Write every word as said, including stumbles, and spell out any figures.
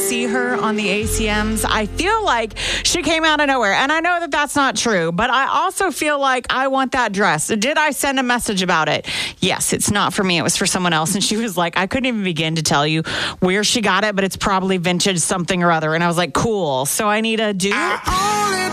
see her on the A C Ms. I feel like she came out of nowhere. And I know that that's not true, but I also feel like I want that dress. Did I send a message about it? Yes, it's not for me. It was for someone else. And she was like, I couldn't even begin to tell you where she got it, but it's probably vintage something or other. And I was like, cool. So I need a dude.